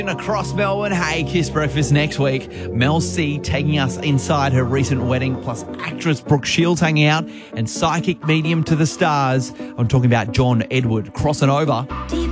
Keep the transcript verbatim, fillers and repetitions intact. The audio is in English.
Across Melbourne, hey, Kiss Breakfast next week. Mel C taking us inside her recent wedding, plus actress Brooke Shields hanging out, and psychic medium to the stars. I'm talking about John Edward crossing over.